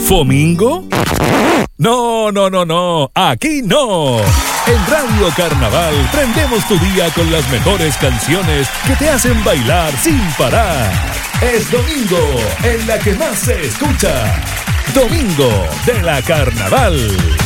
¿Fomingo? No, no, no, no, aquí no. En Radio Carnaval prendemos tu día con las mejores canciones que te hacen bailar sin parar. Es domingo en la que más se escucha. Domingo de la Carnaval.